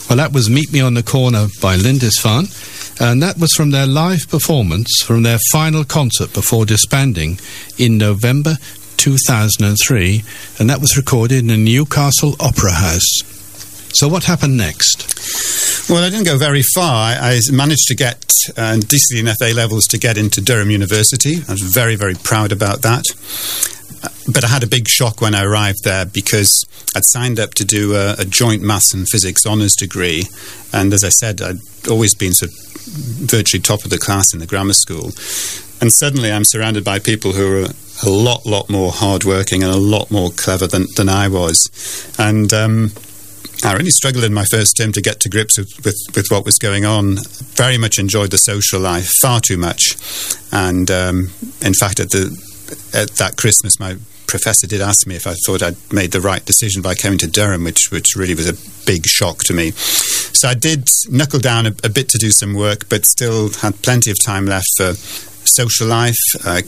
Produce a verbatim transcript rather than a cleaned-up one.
Well, that was Meet Me on the Corner by Lindisfarne, and that was from their live performance from their final concert before disbanding in November two thousand three, and that was recorded in the Newcastle Opera House. So what happened next? Well, I didn't go very far. I, I managed to get uh, decently enough A-levels to get into Durham University. I was very, very proud about that. But I had a big shock when I arrived there because I'd signed up to do a, a joint maths and physics honours degree. And as I said, I'd always been sort of virtually top of the class in the grammar school. And suddenly I'm surrounded by people who are a lot, lot more hardworking and a lot more clever than, than I was. And um, I really struggled in my first term to get to grips with, with, with what was going on. Very much enjoyed the social life, far too much. And um, in fact, at the at that Christmas, my professor did ask me if I thought I'd made the right decision by coming to Durham, which which really was a big shock to me. So I did knuckle down a, a bit to do some work, but still had plenty of time left for social life, uh,